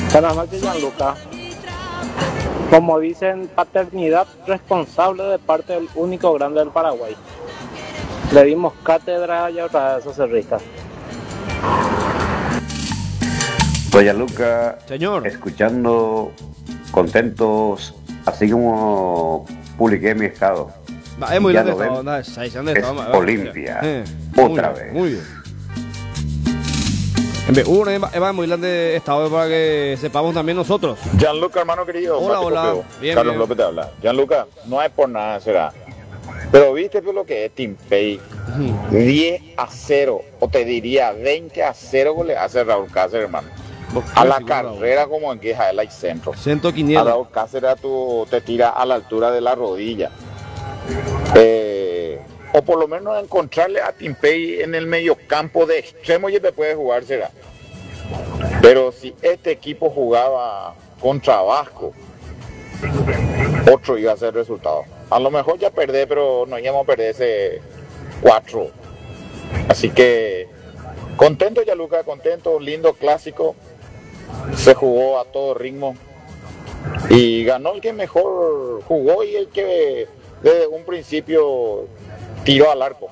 Buenas noches, Gianluca. Como dicen, paternidad responsable de parte del único grande del Paraguay. Le dimos cátedra y otra vez a Cerrita. Doña Luca, Señor. escuchando contentos, así como publiqué mi estado. Es muy Ya grande lo estado, ven. es Es Olimpia. Otra vez. Muy bien. Es muy grande estado para que sepamos también nosotros. Gianluca, hermano querido. Hola, Mati hola. Popeo. Bien, Carlos bien. López te habla. Gianluca, no es por nada, será. Pero viste lo que es Team Pay. 10-0, o te diría 20-0 le hace Raúl Cáceres, hermano. A la carrera como en que es el centro. Centro A 500. Raúl Cáceres te tira a la altura de la rodilla. O por lo menos encontrarle a Team Pay en el mediocampo de extremo y te puede jugar, será. Pero si este equipo jugaba contra Vasco, otro iba a ser el resultado. A lo mejor ya perdé, pero no íbamos a perder ese 4. Así que contento, Gianluca, contento, lindo clásico. Se jugó a todo ritmo y ganó el que mejor jugó y el que desde un principio tiró al arco.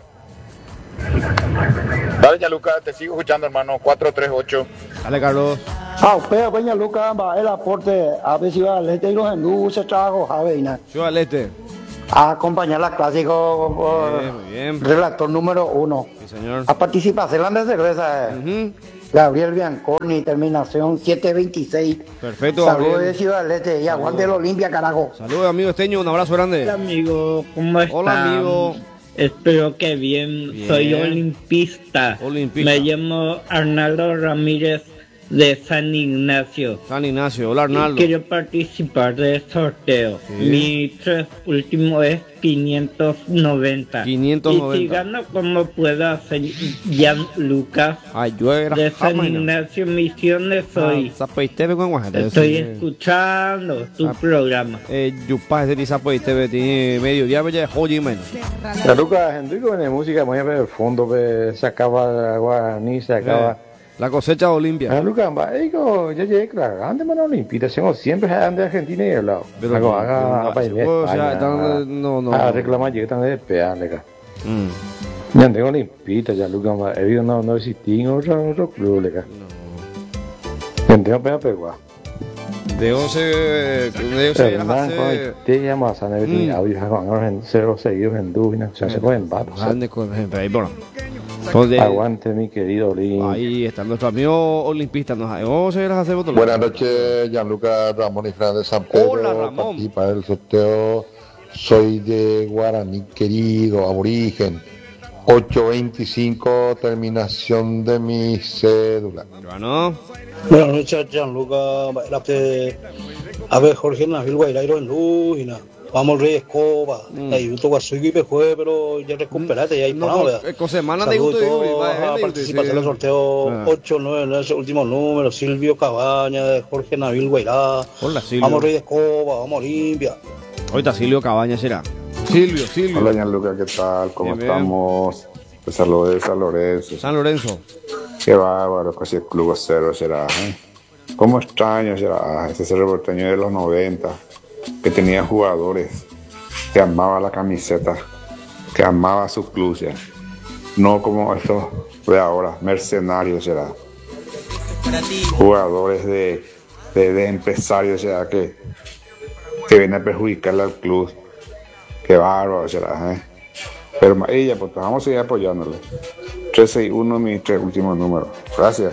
Dale, Gianluca, te sigo escuchando, hermano. 438. Dale, Carlos. Usted, Peña Luca, va el aporte a ver si va al este y los hindúes se trago, Javeina. Yo al este. A acompañar la clásico por Muy bien. relator número 1. Sí, señor. A participación de cerveza. Gabriel Bianconi, terminación 726. Perfecto, Saludos Gabriel. de Ciudad del Este y aguante el Olimpia, carajo. Saludos, amigo Esteño, un abrazo grande. Hola amigo, ¿cómo están? Hola, amigo. Espero que bien. Bien. Soy olimpista. Me llamo Arnaldo Ramírez de San Ignacio. San Ignacio, hola Arnaldo. Y quiero participar del sorteo. Sí. Mi 3 último es 590. 590. Y si gano, ¿cómo puedo hacer? Gianluca de San Ignacio Misiones soy. Estoy escuchando tu programa. Yupa, ese Zapoiteve tiene medio día, ya joya y menos. Gianluca, Enrico en fondo muy a ver el fondo, se acaba Guaraní, se acaba. La cosecha de Olimpia. Gianluca, digo, ya llegué grande, mano, Olimpia, siempre de Argentina y el lado. Pero haga a reclamar que están de pearle. Ya tengo Olimpia, Gianluca, he visto no existí en otro club, leca. Ya tengo pena peguar. De 11 te llamas a Nevetín, audio, con 0 seguidos en Dubina, o sea, se pueden vatos. Aguante, mi querido Olim. Ahí está nuestro amigo olimpista. Buenas noches, Gianluca, Ramón y Fran de San Pedro. Hola, Ramón. Participa del sorteo. Soy de Guaraní, querido, aborigen. 825, terminación de mi cédula. Buenas noches, Gianluca. A ver, Jorge Nabil Guairairo en Lujina. Vamos, Rey Escoba. Ahí un toque así que fue, pero ya recuperaste. Ya hay no, semana de participación en el sorteo 899, ese último número. Silvio Cabaña, de Jorge Nabil Guairá. Hola, Silvio. Vamos, Rey Escoba, vamos, Olimpia. Ahorita Silvio Cabaña será. Silvio. Hola, Gianluca, ¿qué tal? ¿Cómo estamos? Te saludo de San Lorenzo. San Lorenzo. Qué bárbaro, casi el club cero será. ¿Cómo extraño será ese Cerro Porteño de los 90? Que tenía jugadores que amaba la camiseta, que amaba su club, ya. No como estos de ahora, mercenarios, será. Jugadores de empresarios, será, que vienen a perjudicarle al club. Qué bárbaro, será, Pero ella, pues vamos a seguir apoyándole. 361, mis 3 últimos números. Gracias.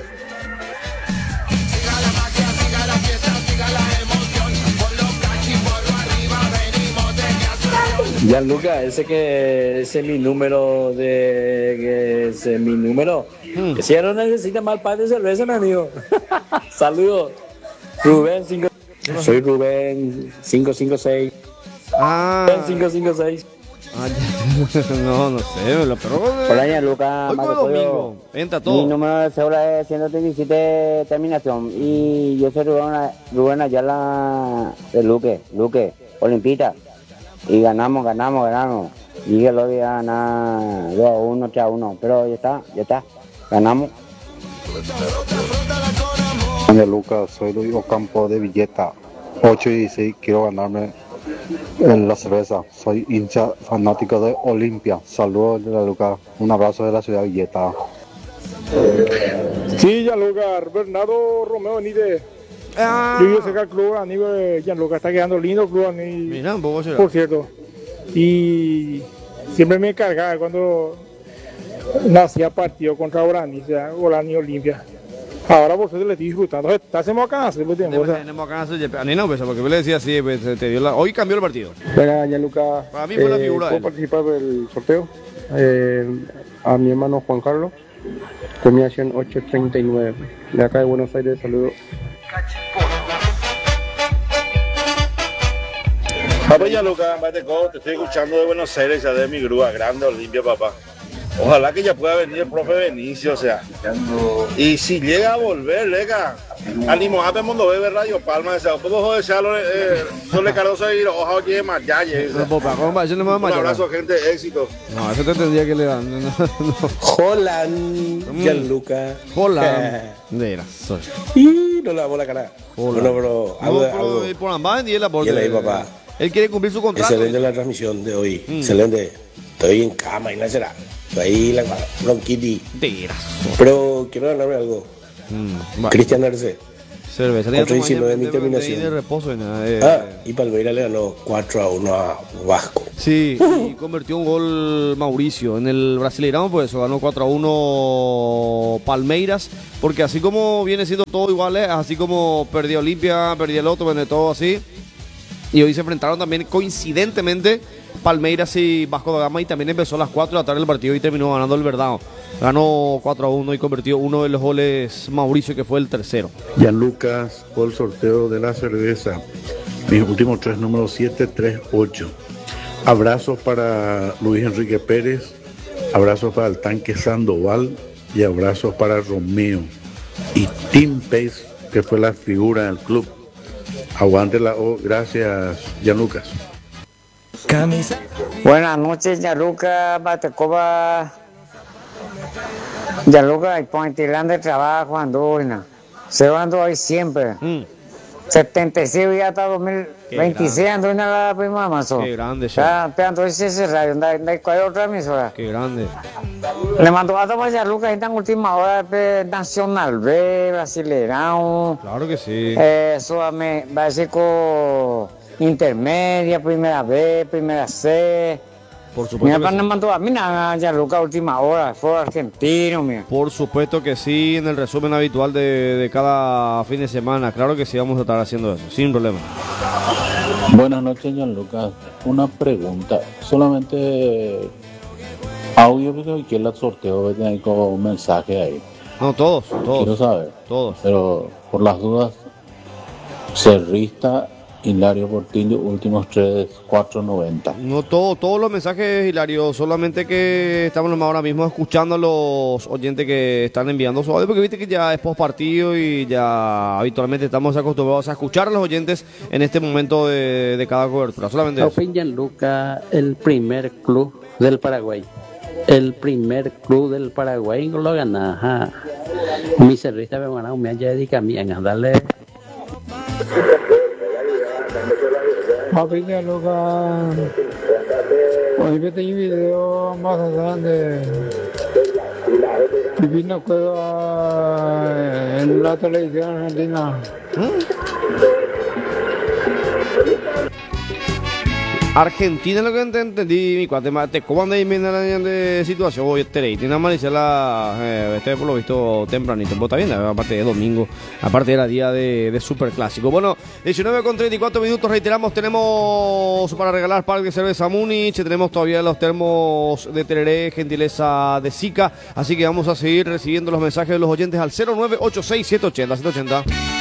Gianluca, ese mi número que si ya no necesita más pan de cerveza, mi amigo. Saludos. Rubén 5. Soy Rubén 556. Rubén 556. No sé, pero. Hola, Gianluca. Domingo. Entra todo. Mi número de cédula es 137 terminación. Y yo soy Rubén Ayala de Luque, Olimpita. Y ganamos. Y el otro día gana 2-1, 3-1. Pero ya está. Ganamos. Lucas, soy Luis Ocampo de Villeta, 8 y 16, quiero ganarme la cerveza. Soy hincha fanático de Olimpia. Saludos de la Lucas, un abrazo de la ciudad de Villeta. Sí, Gianluca, Bernardo Romeo Benítez. Yo sé que el club amigo de Gianluca está quedando lindo el club amigo, por cierto. Y siempre me encargaba cuando nacía partido contra Orani, o sea, Orani Olimpia. Ahora por suerte le estoy disfrutando. Hacemos acá, tenemos acá, a mí no, porque yo le decía así, pues, te dio hoy cambió el partido. Venga, Gianluca, para mí fue la figura. ¿Puedo participar del sorteo? A mi hermano Juan Carlos, terminación 839, de acá de Buenos Aires, saludos. Papá Gianluca, te estoy escuchando de Buenos Aires, ya de mi grúa grande Olimpia, papá. Ojalá que ya pueda venir el profe Benicio, o sea. Y si llega a volver, ánimo, a mundo bebe Radio Palma, o sea, puedo desearlo, Sole Cardoso y ojalá que más ya llegue. Un abrazo, gente, éxito. No, eso te tendría que le dar. Holland, Gianluca. Holland. De la sol. Y no lavó la cara. Bueno, pero algo. Por ambas y él aporta. Y él ahí, papá. Él quiere cumplir su contrato. Excelente la transmisión de hoy. Excelente. Estoy en cama y no será. Ahí la bronquitis. Pero quiero ganarme algo. Cristian Arce. Cerveza. 4-19 mi terminación. De reposo y nada. Y Palmeiras le ganó 4-1 a Vasco. Sí, y convirtió un gol Mauricio en el Brasileirão, por eso ganó 4-1 Palmeiras, porque así como viene siendo todo igual, así como perdió Olimpia, perdió el otro, vende todo así. Y hoy se enfrentaron también coincidentemente Palmeiras y Vasco da Gama, y también empezó a las 4 de la tarde el partido y terminó ganando el Verdão. Ganó 4-1 y convirtió uno de los goles Mauricio, que fue el tercero. Gianlucas, por el sorteo de la cerveza. Mis últimos 3 números 738. Abrazos para Luis Enrique Pérez, abrazos para el tanque Sandoval y abrazos para Romeo y Tim Pace, que fue la figura del club. Aguante la O. Gracias, Gianlucas. Buenas noches, Gianluca, Batecoba. Gianluca, y Pontilán trabajo, Andorina. Se ando hoy siempre. 76 y hasta 2026 ando en la prima mazo. Qué grande, ya. Está pegando ese radio, anda cuál otra emisora. Qué grande. Le mando a tomar Gianluca en última hora Nacional B, Brasileirão. Claro que sí. Eso básico intermedia, primera B, primera C. Por supuesto. Mi papá mandó a mí nada, Gianluca, última hora, fue argentino, mira. Por supuesto que sí, en el resumen habitual de cada fin de semana. Claro que sí, vamos a estar haciendo eso, sin problema. Buenas noches, Gianluca. Una pregunta, solamente audio, porque quiero el sorteo, tener como mensaje ahí. No, todos. Quiero saber. Todos. Pero por las dudas, Cerrista, Hilario Portillo, últimos 4.90. No, todos los mensajes, Hilario, solamente que estamos ahora mismo escuchando a los oyentes que están enviando su audio, porque viste que ya es post partido y ya habitualmente estamos acostumbrados a escuchar a los oyentes en este momento de cada cobertura. Solamente eso. Gianluca, el primer club del Paraguay. El primer club del Paraguay lo gana. Mi Cerrista me gana me haya dedicado a mí a darle. Papi Gianluca, hoy me tengo un video más adelante. Vino en la televisión argentina. Argentina es lo que entendí, mi cuate, ¿cómo anda ahí de situación? Hoy tiene Maricela, por lo visto tempranito, pero está bien, aparte de domingo, aparte era día de superclásico. Bueno, 19:34, reiteramos, tenemos para regalar Parque de Cerveza Múnich, tenemos todavía los termos de Tereré, gentileza de Zika, así que vamos a seguir recibiendo los mensajes de los oyentes al 0986-780-780.